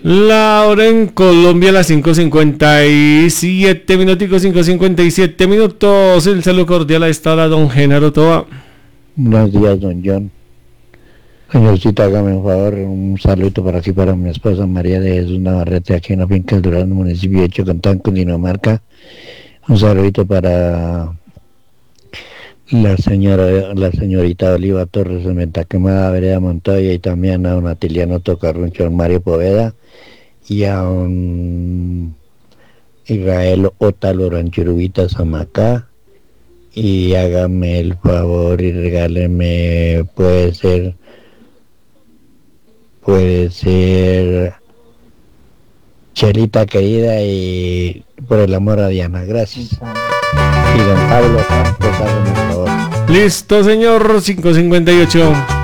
La hora en Colombia, las 5:57 minuticos, 5:57 minutos. El saludo cordial a esta hora, don Genaro Toa. Buenos días, don John. Señorcita, hágame un favor, un saludo para aquí, para mi esposa María de Jesús Navarrete, aquí en la finca del Durán, municipio de Chocantán, Cundinamarca. Un saludito para la señorita Oliva Torres de Mentaquemada, Vereda Montoya, y también a don Atiliano Tocarruncho, don Mario Poveda, y a un Israel Otalo Ranchurubita Zamacá. Y hágame el favor y regáleme, puede ser Chelita querida, y por el amor a Diana, gracias. Y don Pablo Campos, hágame el favor. Listo, señor, 5:58.